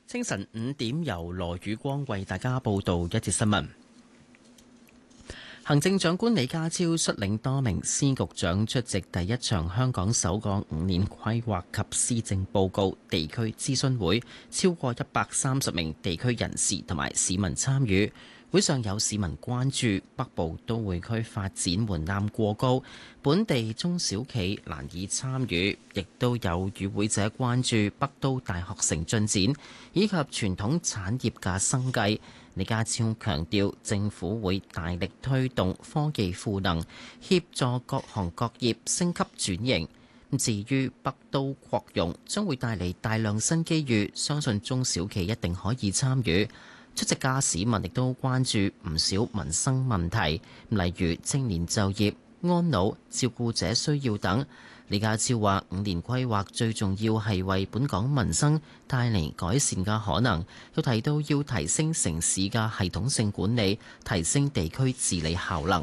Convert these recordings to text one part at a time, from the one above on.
清晨5點，由羅宇光為大家報道一節新聞。行政長官李家超率領多名司局長出席第一場香港首個5年規劃及施政報告地區諮詢會，超過130名地區人士同埋市民參與。會上有市民關注北部都會區發展門檻過高，本地中小企難以參與，亦都有與會者關注北都大學城進展以及傳統產業嘅生計。李家超強調，政府會大力推動科技賦能，協助各行各業升級轉型。至於北都擴容將會帶嚟大量新機遇，相信中小企一定可以參與。出席嘅市民亦都關注唔少民生問題，例如青年就業、安老、照顧者需要等。李家超話：5年規劃最重要係為本港民生帶嚟改善嘅可能。又提到要提升城市嘅系統性管理，提升地區治理效能。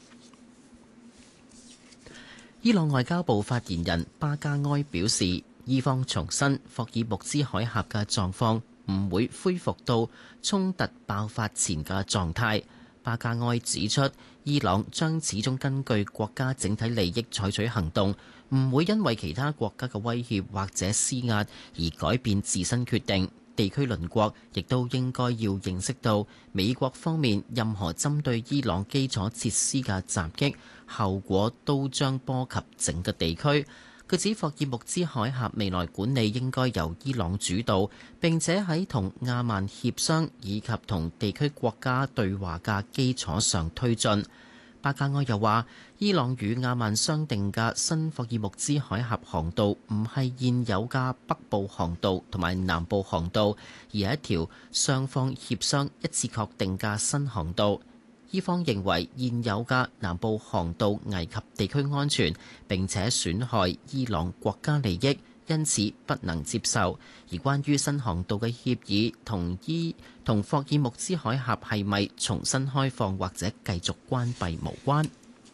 伊朗外交部發言人巴加埃表示，伊方重申霍爾木茲海峽嘅狀況唔會恢復到衝突爆發前嘅狀態。巴加埃指出，伊朗將始終根據國家整體利益採取行動，唔會因為其他國家嘅威脅或者施壓而改變自身決定。地區鄰國亦都應該要認識到，美國方面任何針對伊朗基礎設施嘅襲擊，後果都將波及整個地區。佢指霍爾木茲海峽未來管理應該由伊朗主導，並且喺同亞曼協商以及同地區國家對話嘅基礎上推進。巴加埃又話，伊朗與亞曼商定嘅新霍爾木茲海峽航道唔係現有嘅北部航道同埋南部航道，而係一條雙方協商一致確定嘅新航道。伊方認為現有嘅南部航道危及地區安全，並且損害伊朗國家利益，因此不能接受。而關於新航道嘅協議同霍爾木茲海峽係咪重新開放或者繼續關閉無關。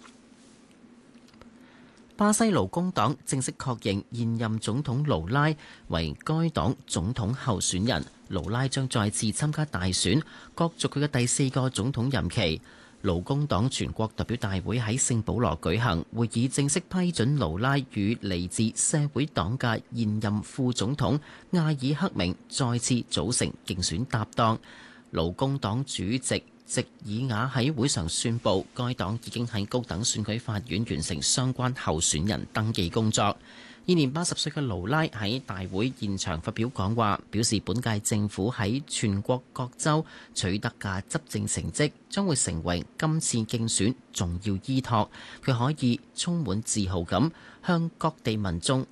巴西勞工黨正式確認現任總統盧拉為該黨總統候選人。盧拉將再次參加大選，角逐佢嘅第4個總統任期。勞工黨全國代表大會喺聖保羅舉行會議，正式批准盧拉與嚟自社會黨嘅現任副總統阿爾克明再次組成競選搭檔。勞工黨主席席爾瓦喺會上宣布，該黨已經喺高等選舉法院完成相關候選人登記工作。現年80歲嘅盧拉喺大會現場發表講話，表示本屆政府喺全國各州取得嘅執政成績將會成為今次競選重要依託。佢可以充滿自豪咁向各地民眾